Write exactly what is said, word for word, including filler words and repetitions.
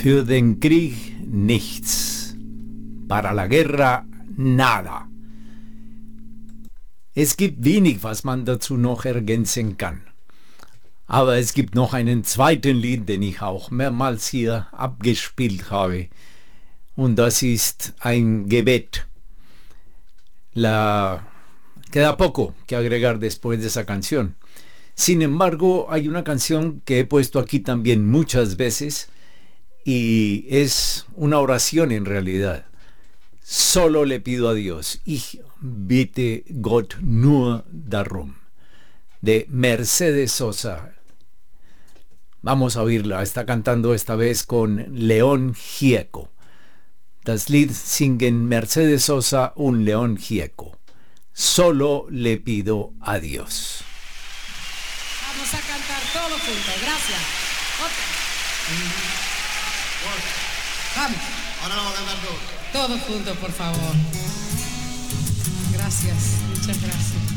Für den Krieg nichts. Para la guerra nada. Es gibt wenig, was man dazu noch ergänzen kann. Aber es gibt noch einen zweiten Lied, den ich auch mehrmals hier abgespielt habe. Und das ist ein Gebet. La... Queda poco que agregar después de esa canción. Sin embargo, hay una canción que he puesto aquí también muchas veces y es una oración en realidad. Solo le pido a Dios, ich bitte Gott nur darum, de Mercedes Sosa. Vamos a oírla, está cantando esta vez con León Gieco. Das Lied singen Mercedes Sosa und León Gieco. Solo le pido a Dios. Vamos a cantar todos juntos, gracias. Vamos. Ahora lo vamos a cantar todos. Todos juntos, por favor. Gracias, muchas gracias.